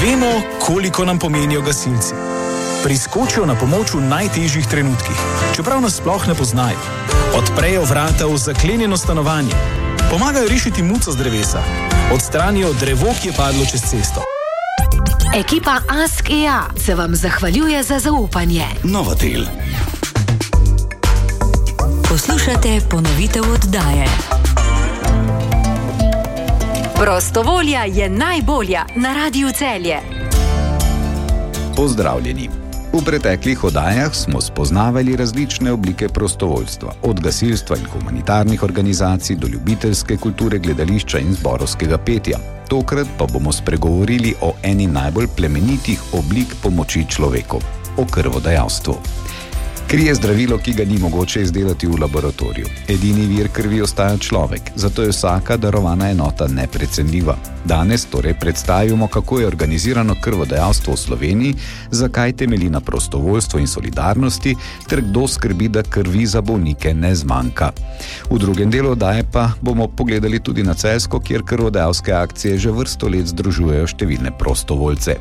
Vemo, koliko nam pomenijo gasilci. Priskočijo na pomoč v najtežjih trenutkih, čeprav nas sploh ne poznajo. Odprejo vrata v zaklenjeno stanovanje. Pomagajo rešiti muco z drevesa. Odstranijo drevo, ki je padlo čez cesto. Ekipa Ask.ea se vam zahvaljuje za zaupanje. Novotel. Poslušate ponovitev oddaje. Prostovolja je najbolja na Radiu Celje. Pozdravljeni. V preteklih oddajah smo spoznavali različne oblike prostovoljstva, od gasilstva in humanitarnih organizacij do ljubiteljske kulture gledališča in zborovskega petja. Tokrat pa bomo spregovorili o eni najbolj plemenitih oblik pomoči človeku, o krvodajalstvu. Kri je zdravilo, ki ga ni mogoče izdelati v laboratoriju. Edini vir krvi ostaja človek, zato je vsaka darovana enota neprecenljiva. Danes torej predstavimo, kako je organizirano krvodajalstvo v Sloveniji, zakaj temelji na prostovoljstvu in solidarnosti, ter kdo skrbi, da krvi za bolnike ne zmanjka. V drugem delu oddaje pa bomo pogledali tudi na Celjsko, kjer krvodajalske akcije že vrsto let združujejo številne prostovoljce.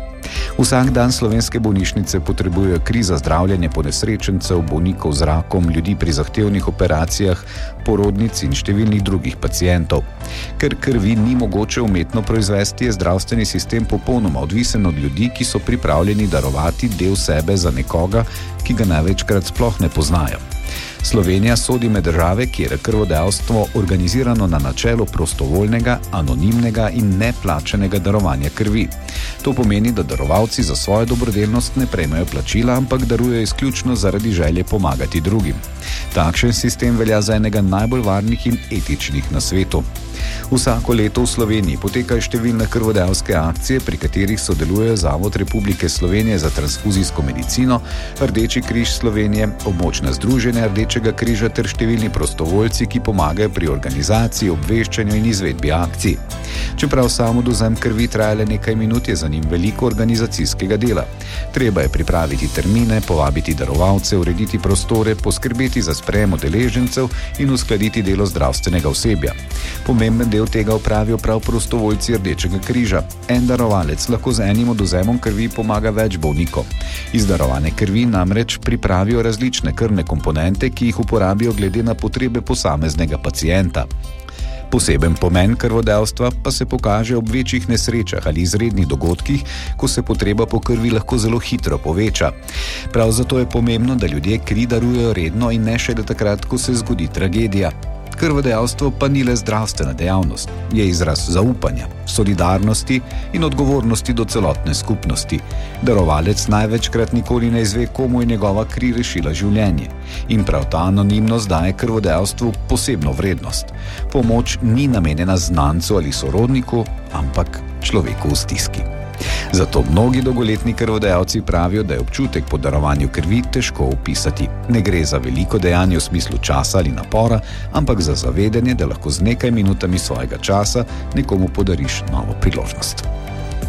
Vsak dan slovenske bolnišnice potrebujejo kri za zdravljenje ponesrečencev, bolnikov z rakom, ljudi pri zahtevnih operacijah, porodnic in številnih drugih pacientov. Ker krvi ni mogoče umetno proizvesti, je zdravstveni sistem popolnoma odvisen od ljudi, ki so pripravljeni darovati del sebe za nekoga, ki ga največkrat sploh ne poznajo. Slovenija sodi med države, kjer je krvodajalstvo organizirano na načelu prostovoljnega, anonimnega in neplačanega darovanja krvi. To pomeni, da darovalci za svojo dobrodelnost ne prejmejo plačila, ampak darujejo izključno zaradi želje pomagati drugim. Takšen sistem velja za enega najbolj varnih in etičnih na svetu. Vsako leto v Sloveniji potekajo številne krvodajalske akcije, pri katerih sodelujejo Zavod Republike Slovenije za transfuzijsko medicino, Rdeči križ Slovenije, območna združenja Rdečega križa ter številni prostovoljci, ki pomagajo pri organizaciji, obveščanju in izvedbi akcij. Čeprav sam odvzem krvi traja le nekaj minut, je za njim veliko organizacijskega dela. Treba je pripraviti termine, povabiti darovalce, urediti prostore, poskrbeti za sprejem udeležencev in uskladiti delo zdravstvenega osebja. Pomemben del tega opravijo prav prostovoljci Rdečega križa. En darovalec lahko z enim odvzemom krvi pomaga več bolnikom. Iz darovane krvi namreč pripravijo različne krvne komponente, ki jih uporabijo glede na potrebe posameznega pacienta. Poseben pomen krvodajalstva pa se pokaže ob večjih nesrečah ali izrednih dogodkih, ko se potreba po krvi lahko zelo hitro poveča. Prav zato je pomembno, da ljudje kri darujejo redno in ne šele takrat, ko se zgodi tragedija. Krvodajalstvo pa ni le zdravstvena dejavnost, je izraz zaupanja, solidarnosti in odgovornosti do celotne skupnosti. Darovalec največkrat nikoli ne izve, komu je njegova kri rešila življenje. In prav ta anonimnost daje krvodajalstvu posebno vrednost. Pomoč ni namenjena znancu ali sorodniku, ampak človeku v stiski. Zato mnogi dolgoletni krvodajalci pravijo, da je občutek po darovanju krvi težko opisati. Ne gre za veliko dejanje v smislu časa ali napora, ampak za zavedanje, da lahko z nekaj minutami svojega časa nekomu podariš novo priložnost.